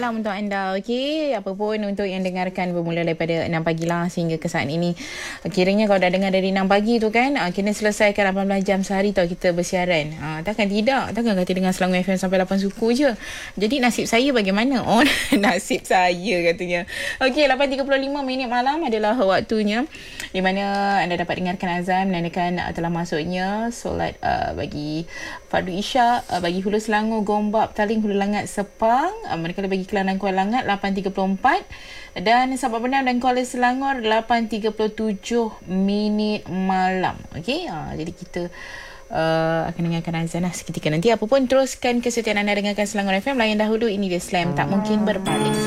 malam untuk anda. Okey, apa pun untuk yang dengarkan bermula daripada 6 pagi lah sehingga ke saat ini. Kiranya kalau dah dengar dari 6 pagi tu kan, kena selesaikan 18 jam sehari tau kita bersiaran. Takkan tidak. Takkan kata dengar Selangor FM sampai 8 suku je. Jadi nasib saya bagaimana? Oh, nasib saya katanya. Okey, 8.35 minit malam adalah waktunya di mana anda dapat dengarkan azan menandakan telah masuknya solat bagi Fardu Isyak bagi Hulu Selangor, Gombak, Petaling, Hulu Langat, Sepang, manakala bagi Kelantan Kuala Langat 8.34 dan Sabak Penang dan Kuala Selangor 8.37 minit malam. Okey, jadi kita akan dengarkan azan seketika nanti. Apa pun teruskan kesetiaan anda dengarkan Selangor FM. Layan dahulu, ini dia Slam Tak Mungkin Berpaling.